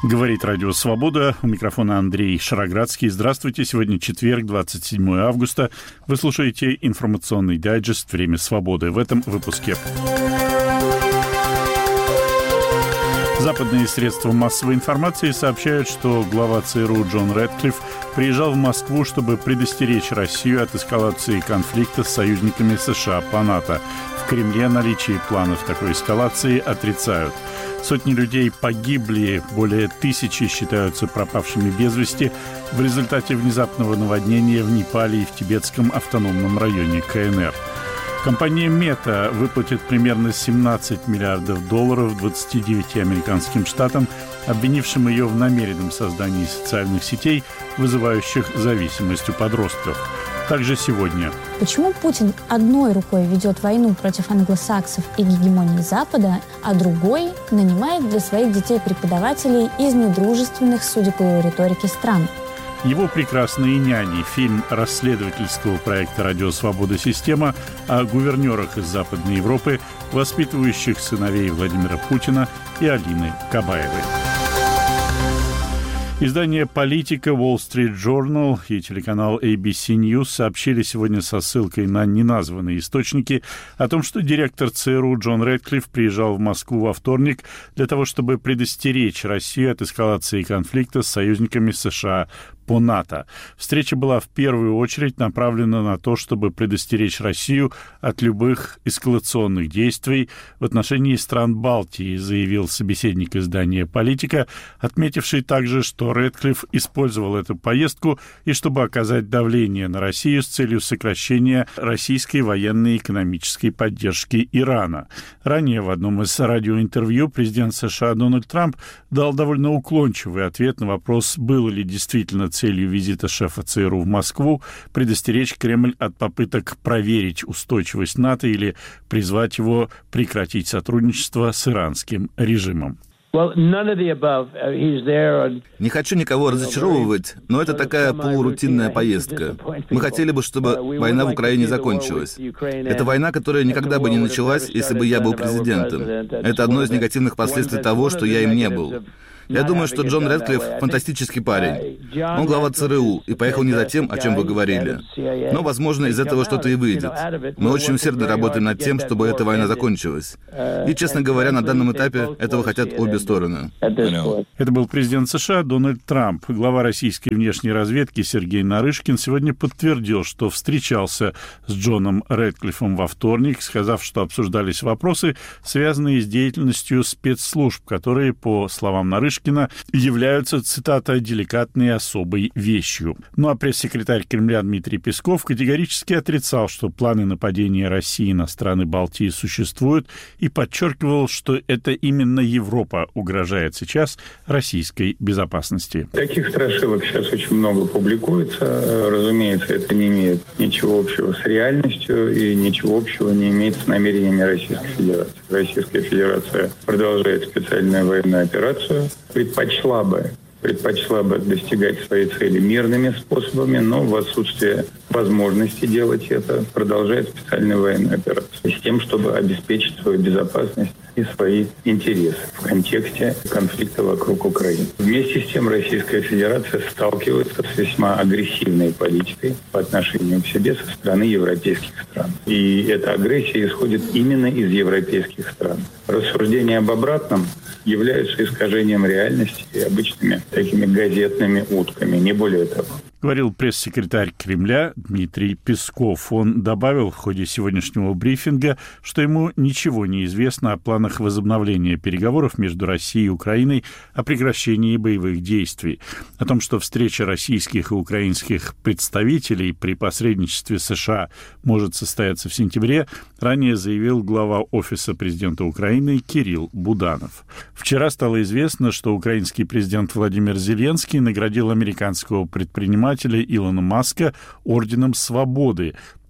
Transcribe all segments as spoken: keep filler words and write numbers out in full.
Говорит Радио Свобода. У микрофона Андрей Шароградский. Здравствуйте. Сегодня четверг, двадцать седьмое августа. Вы слушаете информационный дайджест «Время свободы». В этом выпуске. Западные средства массовой информации сообщают, что глава ЦРУ Джон Рэдклифф приезжал в Москву, чтобы предостеречь Россию от эскалации конфликта с союзниками США по НАТО. В Кремле наличие планов такой эскалации отрицают. Сотни людей погибли, более тысячи считаются пропавшими без вести в результате внезапного наводнения в Непале и в тибетском автономном районе КНР. Компания Мета выплатит примерно семнадцать миллиардов долларов двадцати девяти американским штатам, обвинившим ее в намеренном создании социальных сетей, вызывающих зависимость у подростков. Также сегодня. Почему Путин одной рукой ведет войну против англосаксов и гегемонии Запада, а другой нанимает для своих детей преподавателей из недружественных, судя по его риторике, стран? Его «Прекрасные няни» — фильм расследовательского проекта «Радио Свобода. Система» о гувернерах из Западной Европы, воспитывающих сыновей Владимира Путина и Алины Кабаевой. Издание «Политика», Wall Street Journal и телеканал эй би си News сообщили сегодня со ссылкой на неназванные источники о том, что директор ЦРУ Джон Рэдклифф приезжал в Москву во вторник для того, чтобы предостеречь Россию от эскалации конфликта с союзниками США по НАТО. Встреча была в первую очередь направлена на то, чтобы предостеречь Россию от любых эскалационных действий в отношении стран Балтии, заявил собеседник издания «Политика», отметивший также, что Рэдклифф использовал эту поездку и чтобы оказать давление на Россию с целью сокращения российской военной и экономической поддержки Ирана. Ранее в одном из радиоинтервью президент США Дональд Трамп дал довольно уклончивый ответ на вопрос, было ли действительно целью визита шефа ЦРУ в Москву предостеречь Кремль от попыток проверить устойчивость НАТО или призвать его прекратить сотрудничество с иранским режимом. Не хочу никого разочаровывать, но это такая полурутинная поездка. Мы хотели бы, чтобы война в Украине закончилась. Это война, которая никогда бы не началась, если бы я был президентом. Это одно из негативных последствий того, что я им не был. Я думаю, что Джон Рэдклифф — фантастический парень. Он глава ЦРУ и поехал не за тем, о чем вы говорили. Но, возможно, из этого что-то и выйдет. Мы очень усердно работаем над тем, чтобы эта война закончилась. И, честно говоря, на данном этапе этого хотят обе стороны. Это был президент США Дональд Трамп. Глава российской внешней разведки Сергей Нарышкин сегодня подтвердил, что встречался с Джоном Рэдклиффом во вторник, сказав, что обсуждались вопросы, связанные с деятельностью спецслужб, которые, по словам Нарышкина, являются, цитата, «деликатной и особой вещью». Ну а пресс-секретарь Кремля Дмитрий Песков категорически отрицал, что планы нападения России на страны Балтии существуют, и подчеркивал, что это именно Европа угрожает сейчас российской безопасности. Таких страшилок сейчас очень много публикуется. Разумеется, это не имеет ничего общего с реальностью и ничего общего не имеет с намерениями Российской Федерации. Российская Федерация продолжает специальную военную операцию, предпочла бы, предпочла бы достигать своей цели мирными способами, но в отсутствие возможности делать это продолжает специальную военную операцию с тем, чтобы обеспечить свою безопасность и свои интересы в контексте конфликта вокруг Украины. Вместе с тем Российская Федерация сталкивается с весьма агрессивной политикой по отношению к себе со стороны европейских стран. И эта агрессия исходит именно из европейских стран. Рассуждения об обратном являются искажением реальности и обычными такими газетными утками, не более того. Говорил пресс-секретарь Кремля Дмитрий Песков. Он добавил в ходе сегодняшнего брифинга, что ему ничего не известно о планах возобновления переговоров между Россией и Украиной о прекращении боевых действий. О том, что встреча российских и украинских представителей при посредничестве США может состояться в сентябре, ранее заявил глава Офиса президента Украины Кирилл Буданов. Вчера стало известно, что украинский президент Владимир Зеленский наградил американского предпринимателя Илона Маска орденом Свободы.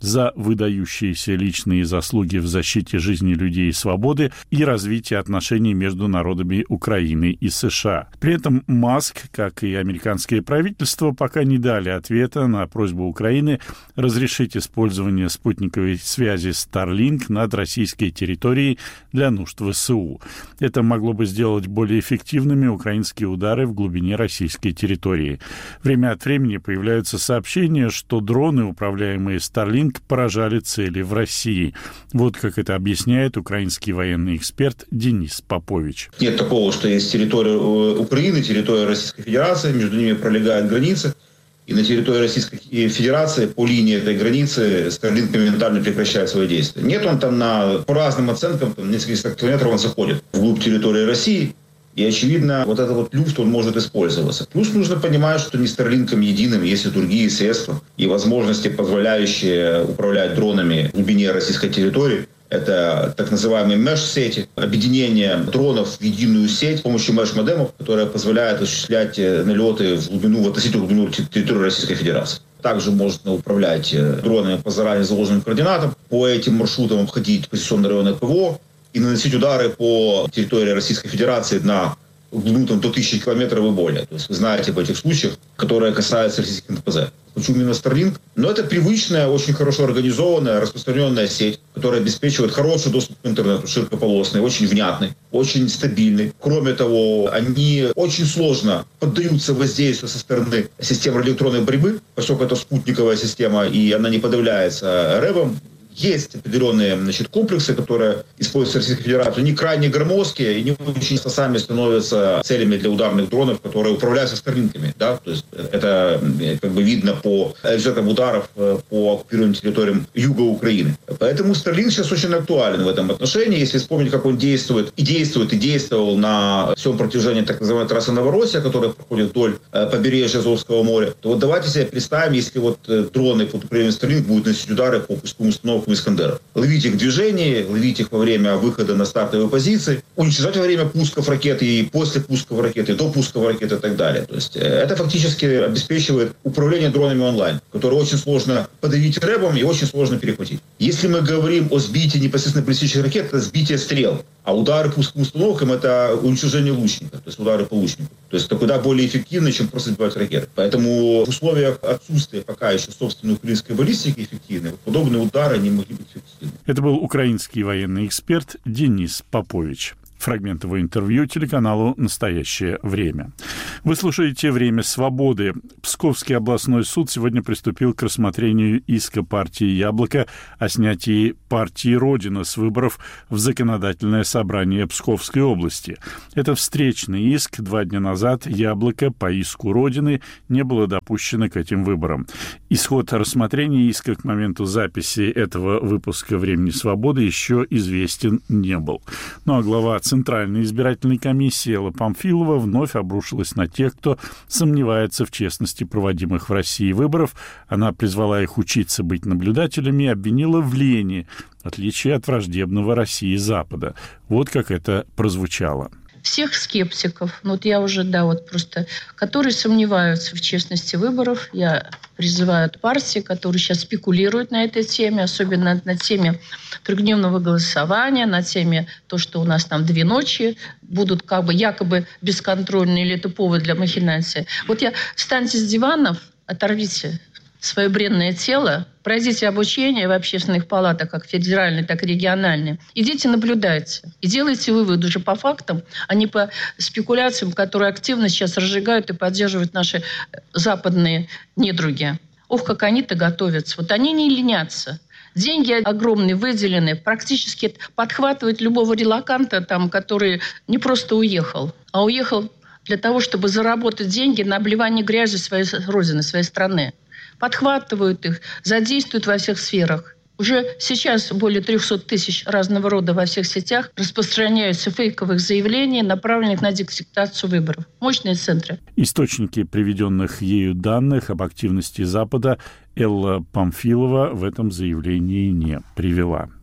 за выдающиеся личные заслуги в защите жизни людей и свободы и развития отношений между народами Украины и США. При этом Маск, как и американское правительство, пока не дали ответа на просьбу Украины разрешить использование спутниковой связи Starlink над российской территорией для нужд ВСУ. Это могло бы сделать более эффективными украинские удары в глубине российской территории. Время от времени появляются сообщения, что дроны, управляемые Starlink, поражали цели в России. Вот как это объясняет украинский военный эксперт Денис Попович. Нет такого, что есть территория Украины, территория Российской Федерации, между ними пролегает граница, и на территории Российской Федерации по линии этой границы Starlink моментально прекращает свои действия. Нет, он там на, по разным оценкам, там, несколько километров он заходит вглубь территории России, и, очевидно, вот этот вот люфт, он может использоваться. Плюс нужно понимать, что не Starlink'ом единым, есть и другие средства и возможности, позволяющие управлять дронами в глубине российской территории. Это так называемые меш-сети, объединение дронов в единую сеть с помощью меш-модемов, которая позволяет осуществлять налеты в глубину, в относительную глубину территории Российской Федерации. Также можно управлять дронами по заранее заложенным координатам, по этим маршрутам обходить позиционные районы ПВО и наносить удары по территории Российской Федерации на глубину там, до тысячи километров и более. То есть вы знаете об этих случаях, которые касаются российских эн тэ пэ зэ. Почему именно Starlink? Но это привычная, очень хорошо организованная, распространенная сеть, которая обеспечивает хороший доступ к интернету, широкополосный, очень внятный, очень стабильный. Кроме того, они очень сложно поддаются воздействию со стороны системы радиоэлектронной борьбы, поскольку это спутниковая система, и она не подавляется рэбом. Есть определенные, значит, комплексы, которые используются в Российской Федерации. Они крайне громоздкие и не очень сами становятся целями для ударных дронов, которые управляются старлинками. Да? То есть это как бы видно по результатам ударов по оккупированным территориям юга Украины. Поэтому Starlink сейчас очень актуален в этом отношении. Если вспомнить, как он действует и действует, и действовал на всем протяжении так называемой трассы Новороссия, которая проходит вдоль побережья Азовского моря, то вот давайте себе представим, если вот дроны под управлением Starlink будут наносить удары по пусковым установкам Искандера. Ловить их в движении, ловить их во время выхода на стартовые позиции, уничтожать во время пусков ракеты и после пусков ракеты, и до пусков ракеты и так далее. То есть это фактически обеспечивает управление дронами онлайн, которое очень сложно подавить рэбом и очень сложно перехватить. Если мы говорим о сбитии непосредственно баллистических ракет, это сбитие стрел. А удары пусковым установкам — это уничтожение лучника, то есть удары по лучнику. То есть это куда более эффективно, чем просто сбивать ракеты. Поэтому в условиях отсутствия пока еще собственной украинской баллистики эффективной, подобные удары не могли быть эффективны. Это был украинский военный эксперт Денис Попович. Фрагмент его интервью телеканалу «Настоящее время». Вы слушаете «Время свободы». Псковский областной суд сегодня приступил к рассмотрению иска партии «Яблоко» о снятии партии «Родина» с выборов в законодательное собрание Псковской области. Это встречный иск. Два дня назад «Яблоко» по иску «Родины» не было допущено к этим выборам. Исход рассмотрения иска к моменту записи этого выпуска «Времени свободы» еще известен не был. Ну а глава Центральной избирательной комиссии Элла Памфилова вновь обрушилась на тех, кто сомневается в честности проводимых в России выборов. Она призвала их учиться быть наблюдателями и обвинила в лени, в отличие от враждебного России Запада. Вот как это прозвучало. Всех скептиков, ну вот я уже, да, вот просто, которые сомневаются в честности выборов, я призываю от партии, которые сейчас спекулируют на этой теме, особенно на теме трехдневного голосования, на теме то, что у нас там две ночи будут как бы якобы бесконтрольные, или это повод для махинации. Вот я, встаньте с диванов, оторвите свое бренное тело, пройдите обучение в общественных палатах, как федеральные, так и региональные. Идите, наблюдайте. И делайте выводы уже по фактам, а не по спекуляциям, которые активно сейчас разжигают и поддерживают наши западные недруги. Ох, как они-то готовятся. Вот они не ленятся. Деньги огромные выделены, практически подхватывают любого релоканта, там, который не просто уехал, а уехал для того, чтобы заработать деньги на обливание грязью своей родины, своей страны. Подхватывают их, задействуют во всех сферах. Уже сейчас более триста тысяч разного рода во всех сетях распространяются фейковых заявлений, направленных на диктацию выборов. Мощные центры. Источники приведенных ею данных об активности Запада Элла Памфилова в этом заявлении не привела.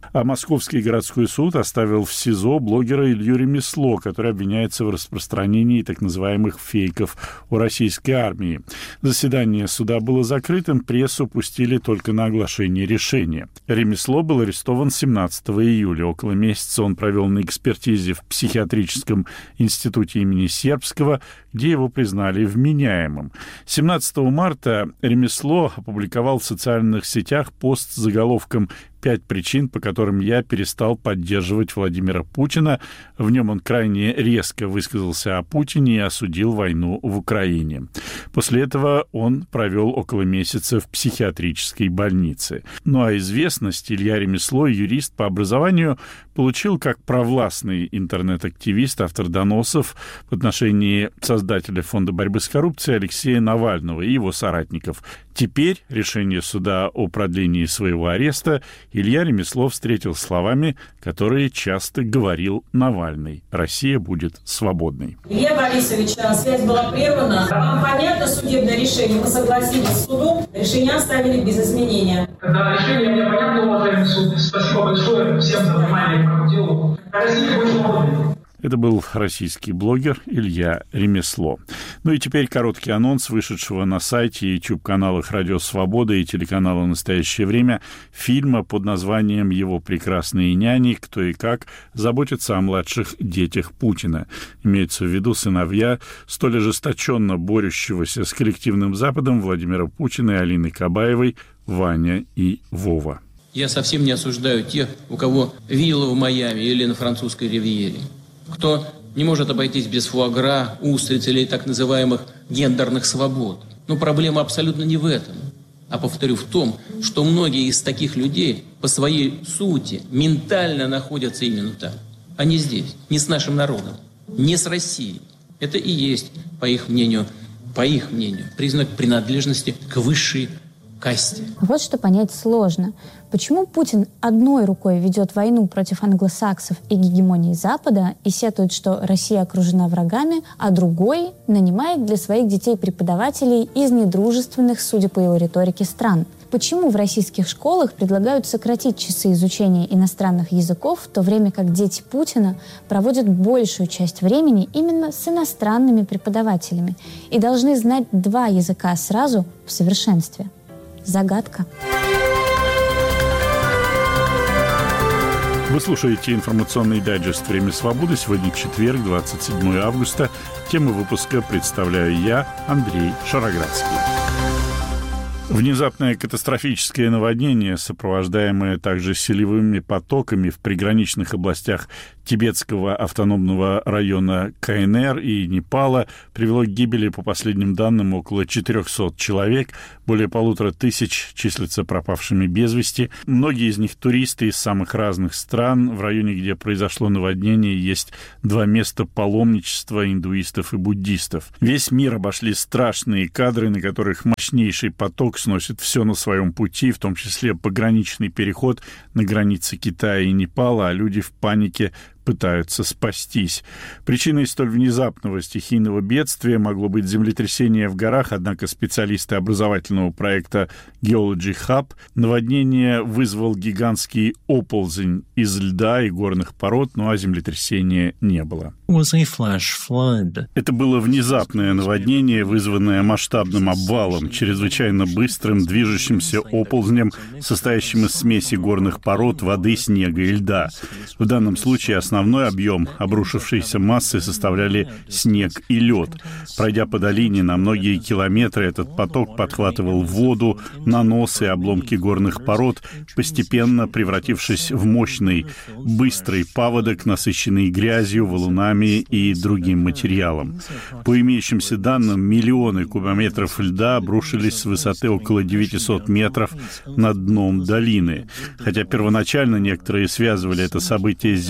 А Московский городской суд оставил в СИЗО блогера Илью Ремесло, который обвиняется в распространении так называемых фейков о российской армии. Заседание суда было закрытым, прессу пустили только на оглашение решения. Ремесло был арестован семнадцатого июля. Около месяца он провел на экспертизе в психиатрическом институте имени Сербского, где его признали вменяемым. семнадцатого марта Ремесло опубликовал в социальных сетях пост с заголовком «Пять причин, по которым я перестал поддерживать Владимира Путина». В нем он крайне резко высказался о Путине и осудил войну в Украине. После этого он провел около месяца в психиатрической больнице. Ну а известность Илья Ремесло, юрист по образованию, получил как провластный интернет-активист, автор доносов в отношении создателя Фонда борьбы с коррупцией Алексея Навального и его соратников. Теперь решение суда о продлении своего ареста Илья Ремесло встретил словами, которые часто говорил Навальный: «Россия будет свободной». Илья Борисович, связь была прервана. Вам понятно судебное решение? Мы согласились с судом, решение оставили без изменения. Да, решение мне понятно, уважаемый суд. Спасибо большое всем за внимание к этому делу. Россия будет свободной. Это был российский блогер Илья Ремесло. Ну и теперь короткий анонс вышедшего на сайте и YouTube-каналах «Радио Свобода» и телеканала «Настоящее время» фильма под названием «Его прекрасные няни. Кто и как заботится о младших детях Путина». Имеется в виду сыновья столь ожесточенно борющегося с коллективным Западом Владимира Путина и Алины Кабаевой, Ваня и Вова. Я совсем не осуждаю тех, у кого вилла в Майами или на французской ривьере. Кто не может обойтись без фуагра, устриц или так называемых гендерных свобод. Но проблема абсолютно не в этом. А, повторю, в том, что многие из таких людей по своей сути ментально находятся именно там, а не здесь, не с нашим народом, не с Россией. Это и есть, по их мнению, по их мнению, признак принадлежности к высшей касте. Вот что понять сложно. Почему Путин одной рукой ведет войну против англосаксов и гегемонии Запада и сетует, что Россия окружена врагами, а другой нанимает для своих детей преподавателей из недружественных, судя по его риторике, стран? Почему в российских школах предлагают сократить часы изучения иностранных языков, в то время как дети Путина проводят большую часть времени именно с иностранными преподавателями и должны знать два языка сразу в совершенстве? Загадка. Вы слушаете информационный дайджест «Время свободы». Сегодня четверг, двадцать седьмое августа. Тему выпуска представляю я, Андрей Шароградский. Внезапное катастрофическое наводнение, сопровождаемое также селевыми потоками в приграничных областях Тибетского автономного района КНР и Непала, привело к гибели, по последним данным, около четырехсот человек. Более полутора тысяч числятся пропавшими без вести. Многие из них туристы из самых разных стран. В районе, где произошло наводнение, есть два места паломничества индуистов и буддистов. Весь мир обошли страшные кадры, на которых мощнейший поток сносит все на своем пути, в том числе пограничный переход на границе Китая и Непала, а люди в панике пытаются спастись. Причиной столь внезапного стихийного бедствия могло быть землетрясение в горах, однако специалисты образовательного проекта Geology Hub наводнение вызвал гигантский оползень из льда и горных пород, ну а землетрясения не было. Это было внезапное наводнение, вызванное масштабным обвалом, чрезвычайно быстрым движущимся оползнем, состоящим из смеси горных пород, воды, снега и льда. В данном случае основной Основной объем обрушившейся массы составляли снег и лед. Пройдя по долине на многие километры, этот поток подхватывал воду, наносы и обломки горных пород, постепенно превратившись в мощный, быстрый паводок, насыщенный грязью, валунами и другим материалом. По имеющимся данным, миллионы кубометров льда обрушились с высоты около девятисот метров над дном долины. Хотя первоначально некоторые связывали это событие с землетрясением,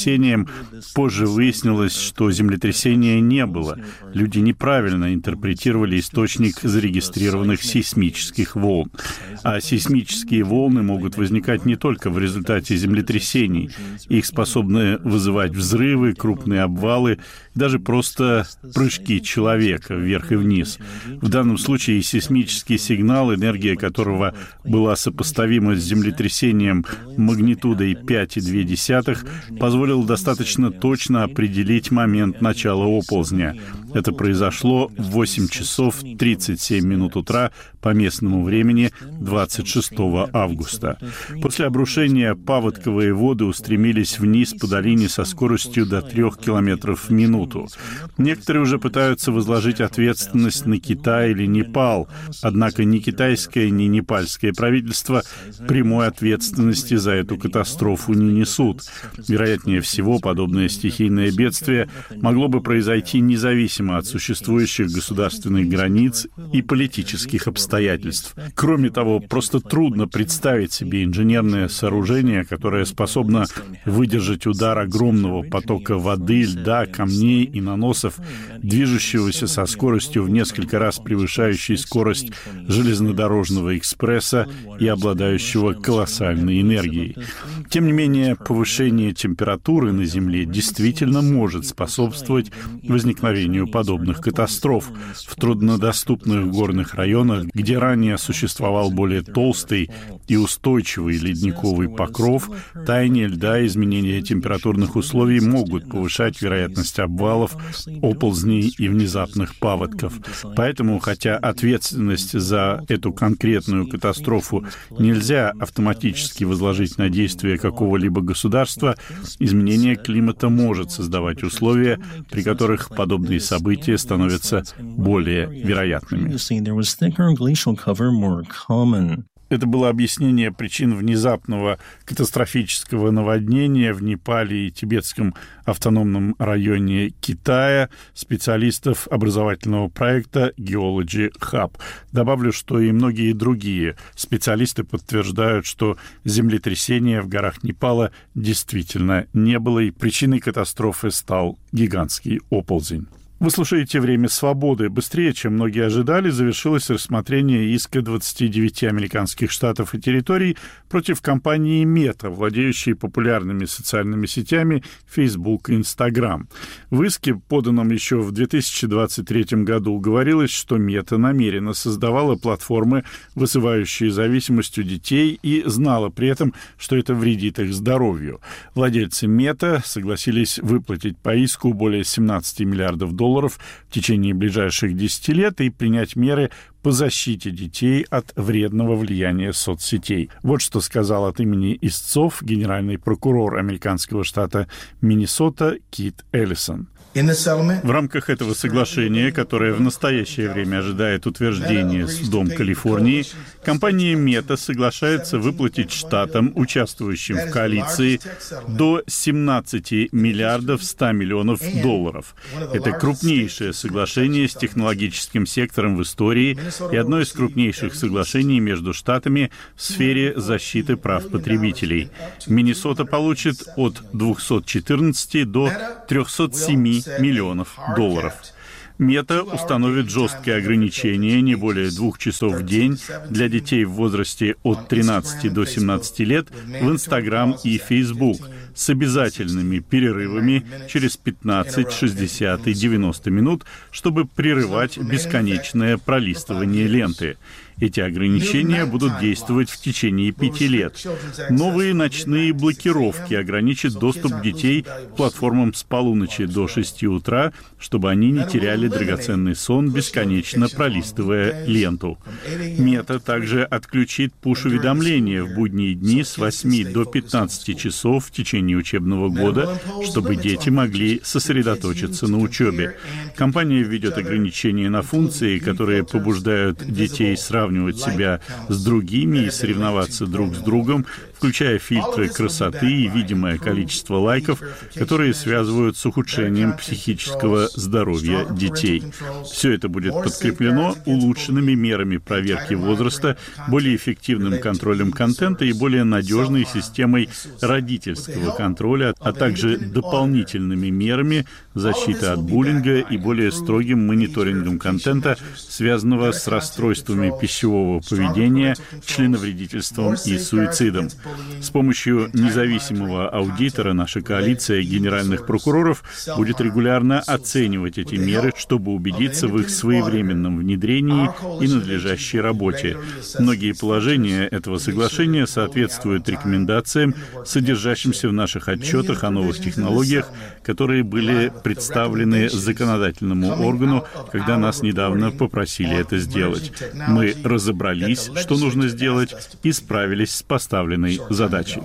землетрясением. Позже выяснилось, что землетрясения не было. Люди неправильно интерпретировали источник зарегистрированных сейсмических волн. А сейсмические волны могут возникать не только в результате землетрясений. Их способны вызывать взрывы, крупные обвалы, даже просто прыжки человека вверх и вниз. В данном случае сейсмический сигнал, энергия которого была сопоставима с землетрясением магнитудой пять целых две десятых, позволил достаточно точно определить момент начала оползня. Это произошло в восемь часов тридцать семь минут утра по местному времени двадцать шестого августа. После обрушения паводковые воды устремились вниз по долине со скоростью до трех километров в минуту. Некоторые уже пытаются возложить ответственность на Китай или Непал, однако ни китайское, ни непальское правительство прямой ответственности за эту катастрофу не несут. Вероятнее всего, подобное стихийное бедствие могло бы произойти независимо от существующих государственных границ и политических обстоятельств. Кроме того, просто трудно представить себе инженерное сооружение, которое способно выдержать удар огромного потока воды, льда, камней и наносов, движущегося со скоростью в несколько раз превышающей скорость железнодорожного экспресса и обладающего колоссальной энергией. Тем не менее, повышение температуры на Земле действительно может способствовать возникновению подобных катастроф в труднодоступных горных районах, где ранее существовал более толстый и устойчивый ледниковый покров. Таяние льда и изменение температурных условий могут повышать вероятность обвалов, оползней и внезапных паводков. Поэтому, хотя ответственность за эту конкретную катастрофу нельзя автоматически возложить на действия какого-либо государства, изменение климата может создавать условия, при которых подобные события становятся более вероятными. Это было объяснение причин внезапного катастрофического наводнения в Непале и Тибетском автономном районе Китая специалистов образовательного проекта Geology Hub. Добавлю, что и многие другие специалисты подтверждают, что землетрясения в горах Непала действительно не было, и причиной катастрофы стал гигантский оползень. Вы слушаете «Время свободы». Быстрее, чем многие ожидали, завершилось рассмотрение иска двадцати девяти американских штатов и территорий против компании Meta, владеющей популярными социальными сетями Facebook и Instagram. В иске, поданном еще в две тысячи двадцать третьем году, говорилось, что Meta намеренно создавала платформы, вызывающие зависимость у детей, и знала при этом, что это вредит их здоровью. Владельцы Meta согласились выплатить по иску более семнадцати миллиардов долларов долларов в течение ближайших десяти лет и принять меры по защите детей от вредного влияния соцсетей. Вот что сказал от имени истцов генеральный прокурор американского штата Миннесота Кит Эллисон. В рамках этого соглашения, которое в настоящее время ожидает утверждения судом Калифорнии, компания Meta соглашается выплатить штатам, участвующим в коалиции, до семнадцати миллиардов ста миллионов долларов. Это крупнейшее соглашение с технологическим сектором в истории и одно из крупнейших соглашений между штатами в сфере защиты прав потребителей. Миннесота получит от двухсот четырнадцати до трехсот семи миллионов долларов. Мета установит жесткие ограничения не более двух часов в день для детей в возрасте от тринадцати до семнадцати лет в Instagram и Facebook с обязательными перерывами через пятнадцать, шестьдесят и девяносто минут, чтобы прерывать бесконечное пролистывание ленты. Эти ограничения будут действовать в течение пяти лет. Новые ночные блокировки ограничат доступ детей к платформам с полуночи до шести утра, чтобы они не теряли драгоценный сон, бесконечно пролистывая ленту. Мета также отключит пуш-уведомления в будние дни с восьми до пятнадцати часов в течение учебного года, чтобы дети могли сосредоточиться на учебе. Компания введет ограничения на функции, которые побуждают детей сравнивать сравнивать себя с другими и соревноваться друг с другом, включая фильтры красоты и видимое количество лайков, которые связывают с ухудшением психического здоровья детей. Все это будет подкреплено улучшенными мерами проверки возраста, более эффективным контролем контента и более надежной системой родительского контроля, а также дополнительными мерами защиты от буллинга и более строгим мониторингом контента, связанного с расстройствами пищевого поведения, членовредительством и суицидом. С помощью независимого аудитора наша коалиция генеральных прокуроров будет регулярно оценивать эти меры, чтобы убедиться в их своевременном внедрении и надлежащей работе. Многие положения этого соглашения соответствуют рекомендациям, содержащимся в наших отчетах о новых технологиях, которые были представлены законодательному органу, когда нас недавно попросили это сделать. Мы разобрались, что нужно сделать, и справились с поставленной задачей.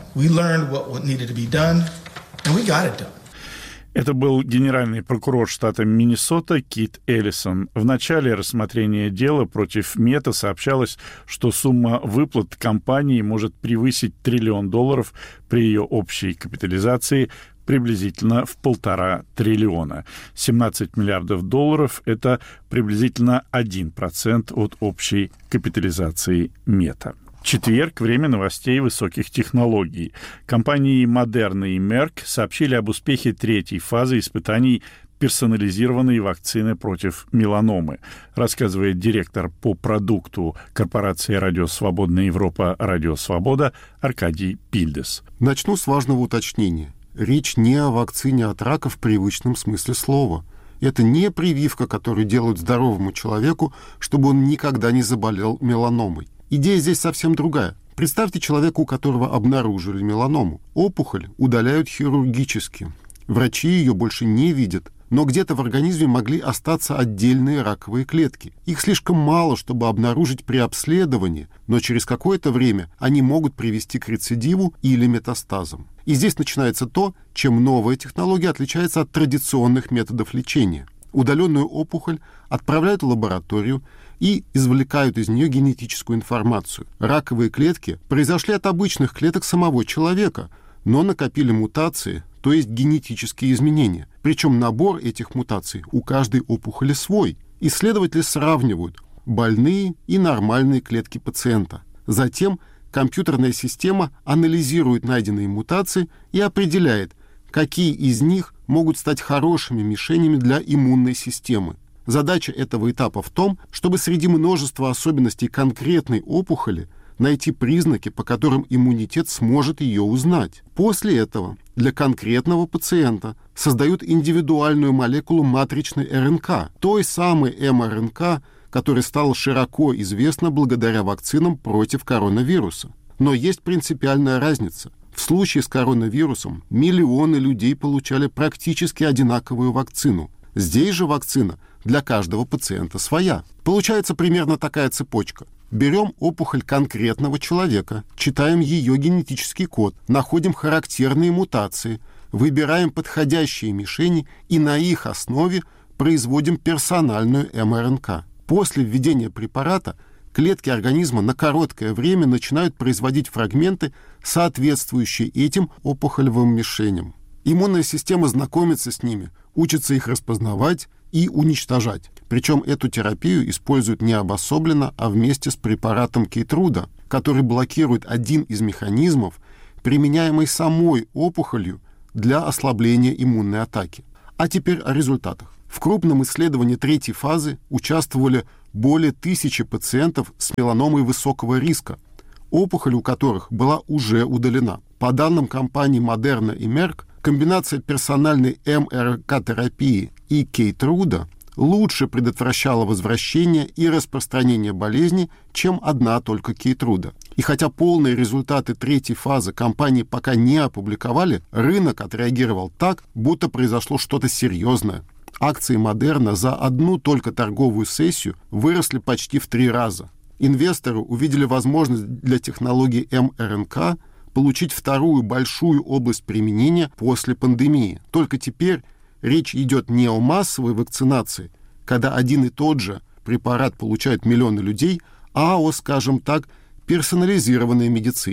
Это был генеральный прокурор штата Миннесота Кит Эллисон. В начале рассмотрения дела против Мета сообщалось, что сумма выплат компании может превысить триллион долларов при ее общей капитализации приблизительно в полтора триллиона. семнадцать миллиардов долларов — это приблизительно один процент от общей капитализации Мета. Четверг. Время новостей высоких технологий. Компании Moderna и Merck сообщили об успехе третьей фазы испытаний персонализированной вакцины против меланомы, рассказывает директор по продукту корпорации «Радио Свободная Европа» «Радио Свобода» Аркадий Пильдес. Начну с важного уточнения. Речь не о вакцине от рака в привычном смысле слова. Это не прививка, которую делают здоровому человеку, чтобы он никогда не заболел меланомой. Идея здесь совсем другая. Представьте человека, у которого обнаружили меланому. Опухоль удаляют хирургически. Врачи ее больше не видят. Но где-то в организме могли остаться отдельные раковые клетки. Их слишком мало, чтобы обнаружить при обследовании, но через какое-то время они могут привести к рецидиву или метастазам. И здесь начинается то, чем новая технология отличается от традиционных методов лечения. Удаленную опухоль отправляют в лабораторию и извлекают из нее генетическую информацию. Раковые клетки произошли от обычных клеток самого человека, но накопили мутации, то есть генетические изменения. Причем набор этих мутаций у каждой опухоли свой. Исследователи сравнивают больные и нормальные клетки пациента. Затем компьютерная система анализирует найденные мутации и определяет, какие из них могут стать хорошими мишенями для иммунной системы. Задача этого этапа в том, чтобы среди множества особенностей конкретной опухоли найти признаки, по которым иммунитет сможет ее узнать. После этого для конкретного пациента создают индивидуальную молекулу матричной РНК, той самой эм эр эн ка, которая стала широко известна благодаря вакцинам против коронавируса. Но есть принципиальная разница. В случае с коронавирусом миллионы людей получали практически одинаковую вакцину. Здесь же вакцина для каждого пациента своя. Получается примерно такая цепочка. Берем опухоль конкретного человека, читаем ее генетический код, находим характерные мутации, выбираем подходящие мишени и на их основе производим персональную эм эр эн ка. После введения препарата клетки организма на короткое время начинают производить фрагменты, соответствующие этим опухолевым мишеням. Иммунная система знакомится с ними, учится их распознавать и уничтожать. Причем эту терапию используют не обособленно, а вместе с препаратом Кейтруда, который блокирует один из механизмов, применяемый самой опухолью для ослабления иммунной атаки. А теперь о результатах. В крупном исследовании третьей фазы участвовали более тысячи пациентов с меланомой высокого риска, опухоль у которых была уже удалена. По данным компаний Moderna и Merck, комбинация персональной эм эр эн ка-терапии и Кейтруда лучше предотвращала возвращение и распространение болезни, чем одна только Кейтруда. И хотя полные результаты третьей фазы компании пока не опубликовали, рынок отреагировал так, будто произошло что-то серьезное. Акции Moderna за одну только торговую сессию выросли почти в три раза. Инвесторы увидели возможность для технологии эм эр эн ка получить вторую большую область применения после пандемии. Только теперь речь идет не о массовой вакцинации, когда один и тот же препарат получают миллионы людей, а о, скажем так, персонализированной медицине.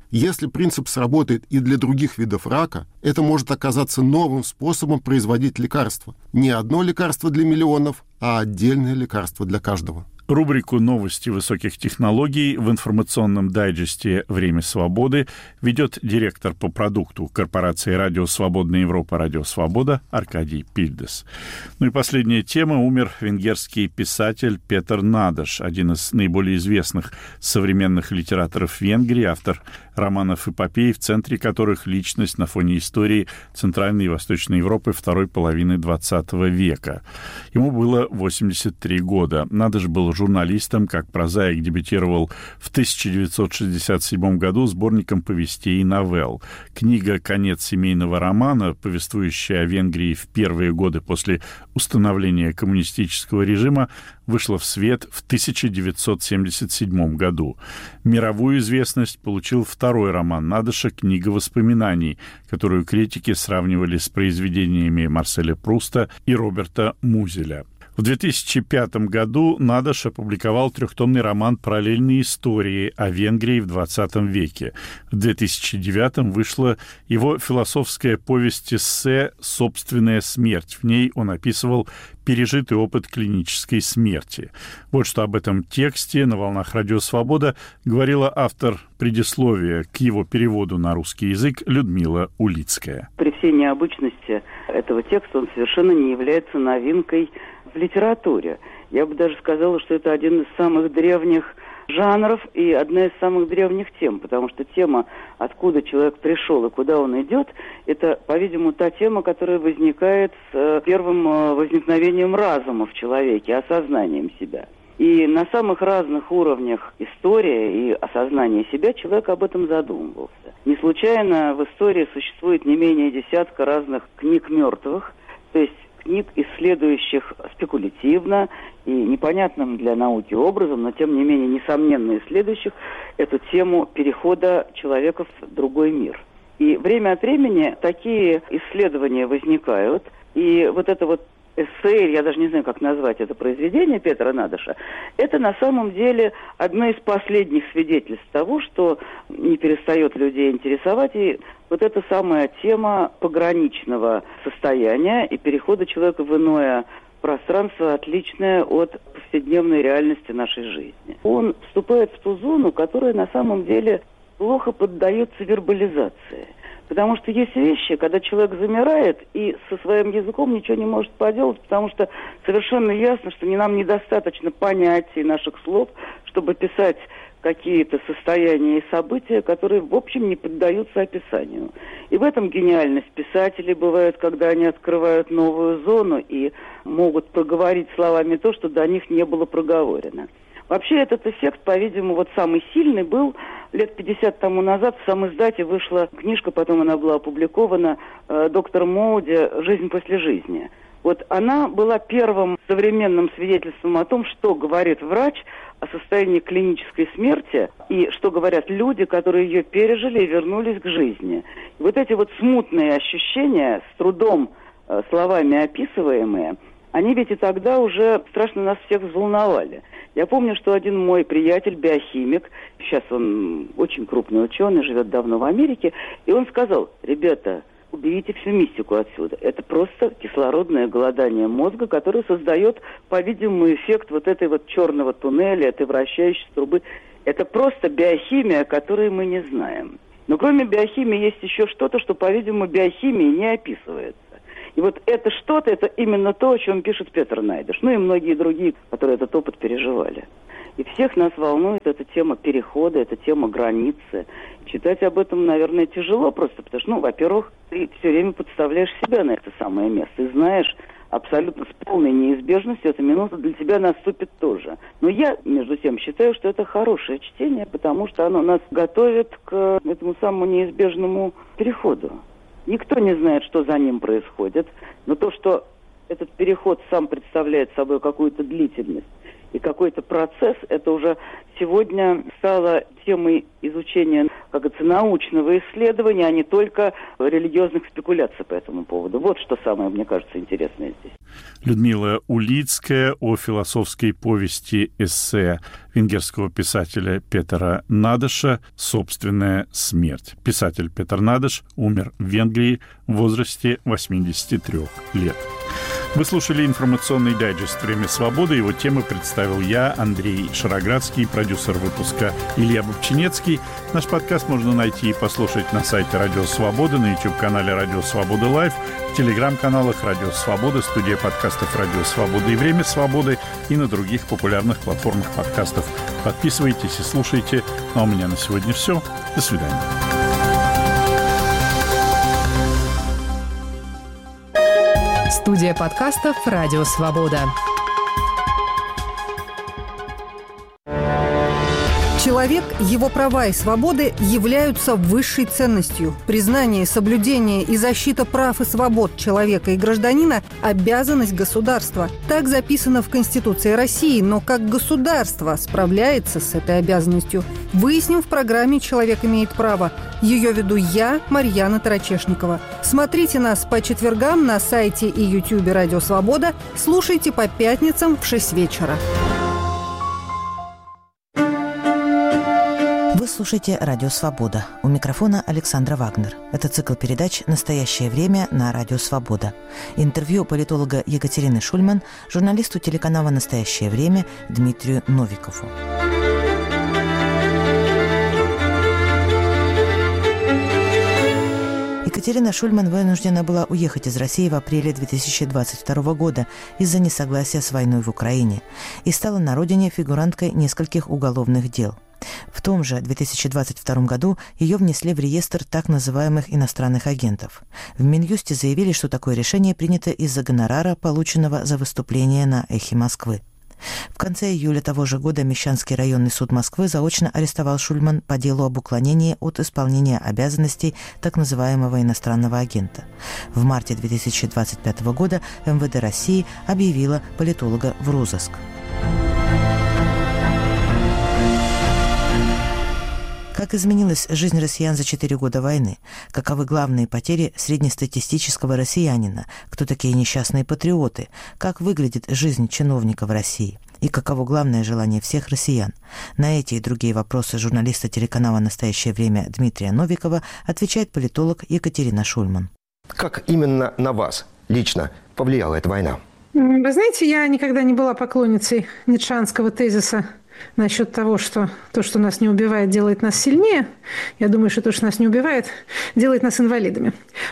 Если принцип сработает и для других видов рака, это может оказаться новым способом производить лекарства. Не одно лекарство для миллионов, а отдельное лекарство для каждого. Рубрику «Новости высоких технологий» в информационном дайджесте «Время свободы» ведет директор по продукту корпорации «Радио Свободная Европа» «Радио Свобода» Аркадий Пильдес. Ну и последняя тема. Умер венгерский писатель Петър Надаш, один из наиболее известных современных литераторов Венгрии, автор романов-эпопей, в центре которых личность на фоне истории Центральной и Восточной Европы второй половины двадцатого века. Ему было восемьдесят три года. Надаш был журналистом, как прозаик дебютировал в тысяча девятьсот шестьдесят седьмом году сборником повестей и новелл. Книга «Конец семейного романа», повествующая о Венгрии в первые годы после установления коммунистического режима, вышла в свет в тысяча девятьсот семьдесят седьмом году. Мировую известность получил второй роман Надаша «Книга воспоминаний», которую критики сравнивали с произведениями Марселя Пруста и Роберта Музеля. В две тысячи пятом году Надаш опубликовал трехтомный роман «Параллельные истории» о Венгрии в двадцатом веке. В две тысячи девятом вышла его философская повесть-эссе «Собственная смерть». В ней он описывал пережитый опыт клинической смерти. Вот что об этом тексте на волнах «Радио Свобода» говорила автор предисловия к его переводу на русский язык Людмила Улицкая. При всей необычности этого текста он совершенно не является новинкой в литературе. Я бы даже сказала, что это один из самых древних жанров и одна из самых древних тем, потому что тема, откуда человек пришел и куда он идет, это, по-видимому, та тема, которая возникает с первым возникновением разума в человеке, осознанием себя. И на самых разных уровнях истории и осознания себя человек об этом задумывался. Не случайно в истории существует не менее десятка разных книг мертвых, то есть книг, исследующих спекулятивно и непонятным для науки образом, но тем не менее несомненно исследующих эту тему перехода человека в другой мир. И время от времени такие исследования возникают, и вот это вот эссе, я даже не знаю, как назвать это произведение Петъра Надаша, это на самом деле одно из последних свидетельств того, что не перестает людей интересовать, и вот эта самая тема пограничного состояния и перехода человека в иное пространство, отличное от повседневной реальности нашей жизни. Он вступает в ту зону, которая на самом деле плохо поддается вербализации. Потому что есть вещи, когда человек замирает и со своим языком ничего не может поделать, потому что совершенно ясно, что нам недостаточно понятий наших слов, чтобы писать какие-то состояния и события, которые, в общем, не поддаются описанию. И в этом гениальность писателей бывает, когда они открывают новую зону и могут проговорить словами то, что до них не было проговорено. Вообще этот эффект, по-видимому, вот самый сильный был лет пятьдесят тому назад. В самоиздате вышла книжка, потом она была опубликована, э, доктор Моуди «Жизнь после жизни». Вот она была первым современным свидетельством о том, что говорит врач о состоянии клинической смерти и что говорят люди, которые ее пережили и вернулись к жизни. И вот эти вот смутные ощущения, с трудом э, словами описываемые, они ведь и тогда уже страшно нас всех взволновали. Я помню, что один мой приятель, биохимик, сейчас он очень крупный ученый, живет давно в Америке, и он сказал: ребята, уберите всю мистику отсюда. Это просто кислородное голодание мозга, которое создает, по-видимому, эффект вот этой вот черного туннеля, этой вращающейся трубы. Это просто биохимия, которую мы не знаем. Но кроме биохимии есть еще что-то, что, по-видимому, биохимией не описывается. И вот это что-то, это именно то, о чем пишет Петър Надаш, ну и многие другие, которые этот опыт переживали. И всех нас волнует эта тема перехода, эта тема границы. Читать об этом, наверное, тяжело просто, потому что, ну, во-первых, ты все время подставляешь себя на это самое место и знаешь абсолютно с полной неизбежностью, эта минута для тебя наступит тоже. Но я, между тем, считаю, что это хорошее чтение, потому что оно нас готовит к этому самому неизбежному переходу. Никто не знает, что за ним происходит, но то, что этот переход сам представляет собой какую-то длительность и какой-то процесс, это уже сегодня стало темой изучения, как это, научного исследования, а не только религиозных спекуляций по этому поводу. Вот что самое, мне кажется, интересное здесь. Людмила Улицкая о философской повести эссе венгерского писателя Петера Надеша «Собственная смерть». Писатель Петер Надеш умер в Венгрии в возрасте восьмидесяти трёх лет. Вы слушали информационный дайджест «Время свободы». Его темы представил я, Андрей Шароградский, продюсер выпуска Илья Бобчинецкий. Наш подкаст можно найти и послушать на сайте Радио Свобода, на YouTube-канале Радио Свобода Лайв, в телеграм-каналах Радио Свобода, студия подкастов Радио Свобода и Время Свободы и на других популярных платформах подкастов. Подписывайтесь и слушайте. А у меня на сегодня все. До свидания. Студия подкастов «Радио Свобода». Человек, его права и свободы являются высшей ценностью. Признание, соблюдение и защита прав и свобод человека и гражданина – обязанность государства. Так записано в Конституции России, но как государство справляется с этой обязанностью? Выясним в программе «Человек имеет право». Ее веду я, Марьяна Тарачешникова. Смотрите нас по четвергам на сайте и ютубе «Радио Свобода». Слушайте по пятницам в шесть вечера. Вы слушаете «Радио Свобода». У микрофона Александра Вагнер. Это цикл передач «Настоящее время» на «Радио Свобода». Интервью политолога Екатерины Шульман журналисту телеканала «Настоящее время» Дмитрию Новикову. Екатерина Шульман вынуждена была уехать из России в апреле две тысячи двадцать второго года из-за несогласия с войной в Украине и стала на родине фигуранткой нескольких уголовных дел. В том же две тысячи двадцать втором году ее внесли в реестр так называемых иностранных агентов. В Минюсте заявили, что такое решение принято из-за гонорара, полученного за выступление на «Эхе Москвы». В конце июля того же года Мещанский районный суд Москвы заочно арестовал Шульман по делу об уклонении от исполнения обязанностей так называемого иностранного агента. В марте две тысячи двадцать пятого года эм вэ дэ России объявила политолога в розыск. Как изменилась жизнь россиян за четыре года войны? Каковы главные потери среднестатистического россиянина? Кто такие несчастные патриоты? Как выглядит жизнь чиновника в России? И каково главное желание всех россиян? На эти и другие вопросы журналиста телеканала «Настоящее время» Дмитрия Новикова отвечает политолог Екатерина Шульман. Как именно на вас лично повлияла эта война? Вы знаете, я никогда не была поклонницей ницшеанского тезиса насчет того, что то, что нас не убивает, делает нас сильнее. Я думаю, что то, что нас не убивает, делает нас инвалидами.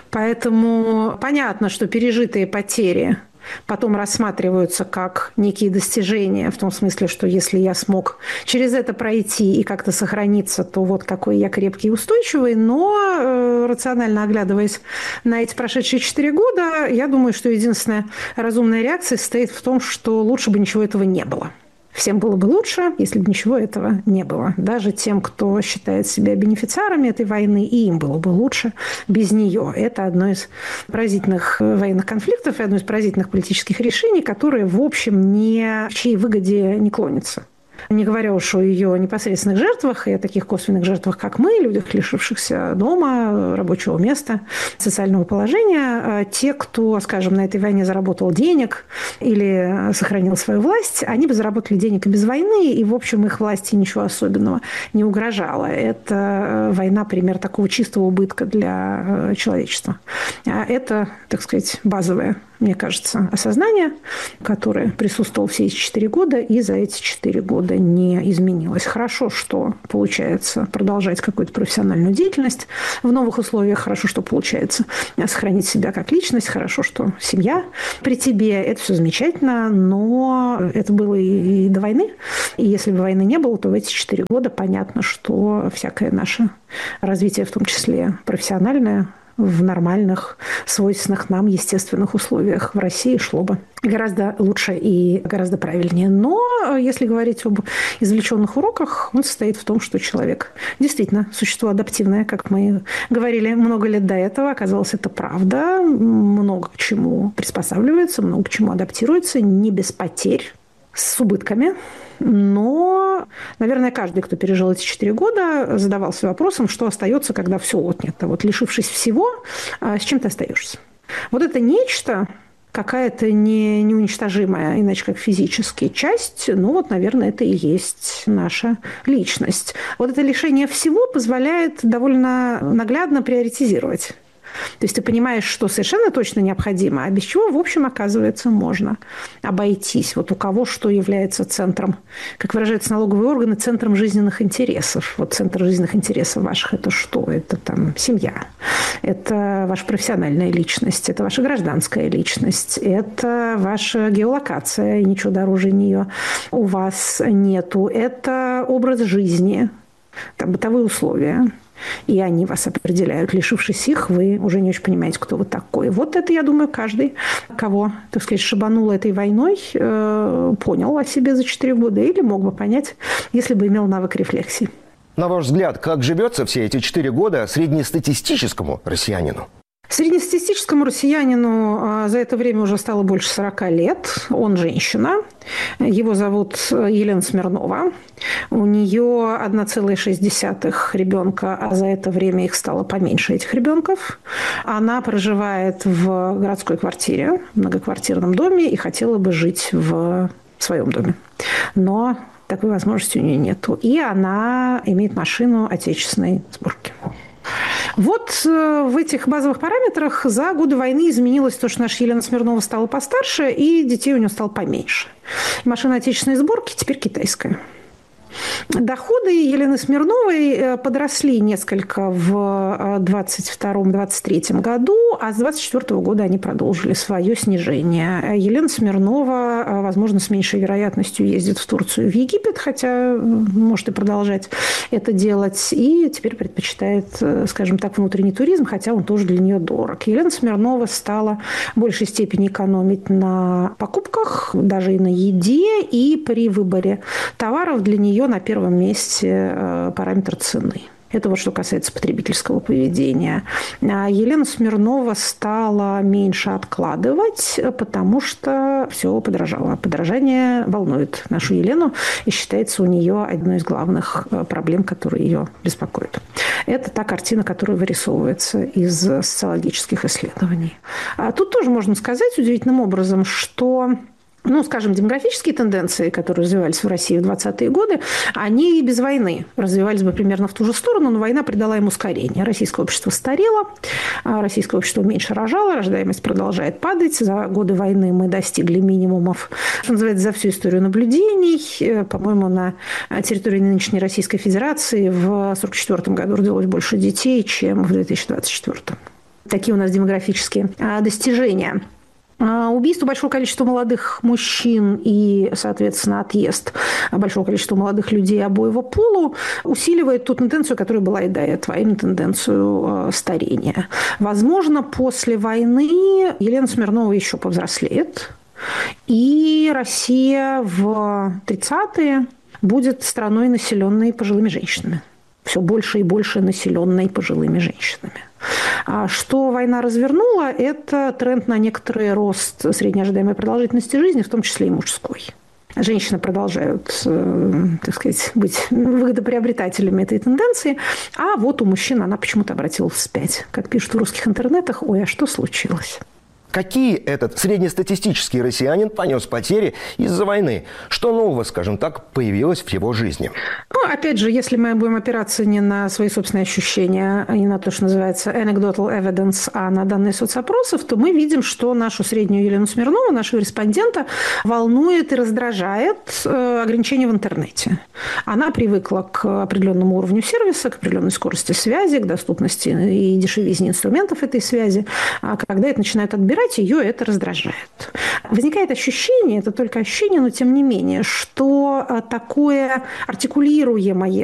Поэтому понятно, что пережитые потери потом рассматриваются как некие достижения, в том смысле, что если я смог через это пройти и как-то сохраниться, то вот какой я крепкий и устойчивый. Но э, рационально оглядываясь на эти прошедшие четыре года, я думаю, что единственная разумная реакция состоит в том, что лучше бы ничего этого не было. Всем было бы лучше, если бы ничего этого не было. Даже тем, кто считает себя бенефициарами этой войны, и им было бы лучше без нее. Это одно из поразительных военных конфликтов и одно из поразительных политических решений, которые, в общем, ни в чьей выгоде не клонятся. Не говоря уж о ее непосредственных жертвах и о таких косвенных жертвах, как мы, людях, лишившихся дома, рабочего места, социального положения. Те, кто, скажем, на этой войне заработал денег или сохранил свою власть, они бы заработали денег и без войны, и, в общем, их власти ничего особенного не угрожало. Это война, пример такого чистого убытка для человечества. Это, так сказать, базовое, мне кажется, осознание, которое присутствовало все эти четыре года, и за эти четыре года не изменилось. Хорошо, что получается продолжать какую-то профессиональную деятельность в новых условиях. Хорошо, что получается сохранить себя как личность. Хорошо, что семья при тебе. Это все замечательно, но это было и до войны. И если бы войны не было, то в эти четыре года понятно, что всякое наше развитие, в том числе профессиональное, в нормальных, свойственных нам естественных условиях в России шло бы гораздо лучше и гораздо правильнее. Но если говорить об извлеченных уроках, он состоит в том, что человек действительно существо адаптивное, как мы говорили много лет до этого. Оказалось, это правда. Много к чему приспосабливается, много к чему адаптируется, не без потерь, с убытками. Но, наверное, каждый, кто пережил эти четыре года, задавался вопросом, что остается, когда все отнято. Вот лишившись всего, с чем ты остаешься? Вот это нечто, какая-то не, неуничтожимая, иначе как физически, часть, ну вот, наверное, это и есть наша личность. Вот это лишение всего позволяет довольно наглядно приоритизировать. То есть ты понимаешь, что совершенно точно необходимо, а без чего, в общем, оказывается, можно обойтись. Вот у кого что является центром, как выражаются налоговые органы, центром жизненных интересов. Вот центр жизненных интересов ваших – это что? Это там семья, это ваша профессиональная личность, это ваша гражданская личность, это ваша геолокация, и ничего дороже нее у вас нету. Это образ жизни, там, бытовые условия. И они вас определяют. Лишившись их, вы уже не очень понимаете, кто вы такой. Вот это, я думаю, каждый, кого, так сказать, шибануло этой войной, э, понял о себе за четыре года или мог бы понять, если бы имел навык рефлексии. На ваш взгляд, как живется все эти четыре года среднестатистическому россиянину? Среднестатистическому россиянину за это время уже стало больше сорока лет. Он женщина. Его зовут Елена Смирнова. У нее одна целая шесть десятых ребенка, а за это время их стало поменьше, этих ребенков. Она проживает в городской квартире, в многоквартирном доме и хотела бы жить в своем доме. Но такой возможности у нее нету. И она имеет машину отечественной сборки. Вот в этих базовых параметрах за годы войны изменилось то, что наша Елена Смирнова стала постарше, и детей у нее стало поменьше. Машина отечественной сборки теперь китайская. Доходы Елены Смирновой подросли несколько в двадцать втором - двадцать третьем году, а с двадцать четвёртого года они продолжили свое снижение. Елена Смирнова, возможно, с меньшей вероятностью ездит в Турцию и в Египет, хотя может и продолжать это делать, и теперь предпочитает, скажем так, внутренний туризм, хотя он тоже для нее дорог. Елена Смирнова стала в большей степени экономить на покупках, даже и на еде, и при выборе товаров для нее на первом месте параметр цены. Это вот что касается потребительского поведения. Елена Смирнова стала меньше откладывать, потому что все подорожало. Подорожание волнует нашу Елену и считается у нее одной из главных проблем, которые ее беспокоят. Это та картина, которая вырисовывается из социологических исследований. А тут тоже можно сказать удивительным образом, что... Ну, скажем, демографические тенденции, которые развивались в России в двадцатые годы, они и без войны развивались бы примерно в ту же сторону, но война придала им ускорение. Российское общество старело, российское общество меньше рожало, рождаемость продолжает падать. За годы войны мы достигли минимумов, что называется, за всю историю наблюдений. По-моему, на территории нынешней Российской Федерации в сорок четвёртом году родилось больше детей, чем в две тысячи двадцать четвёртом. Такие у нас демографические достижения. Убийство большого количества молодых мужчин и, соответственно, отъезд большого количества молодых людей обоего пола усиливает ту тенденцию, которая была и до этого, а именно тенденцию старения. Возможно, после войны Елена Смирнова еще повзрослеет, и Россия в тридцатые будет страной, населенной пожилыми женщинами. Все больше и больше населенной пожилыми женщинами. А что война развернула, это тренд на некоторый рост средней ожидаемой продолжительности жизни, в том числе и мужской. Женщины продолжают, так сказать, быть выгодоприобретателями этой тенденции, а вот у мужчин она почему-то обратилась вспять. Как пишут в русских интернетах, ой, а что случилось? Какие этот среднестатистический россиянин понес потери из-за войны? Что нового, скажем так, появилось в его жизни? Ну, опять же, если мы будем опираться не на свои собственные ощущения, не на то, что называется anecdotal evidence, а на данные соцопросов, то мы видим, что нашу среднюю Елену Смирнову, нашего респондента, волнует и раздражает ограничения в интернете. Она привыкла к определенному уровню сервиса, к определенной скорости связи, к доступности и дешевизне инструментов этой связи. А когда это начинает отбирать, ее это раздражает. Возникает ощущение, это только ощущение, но тем не менее, что такое артикулируемое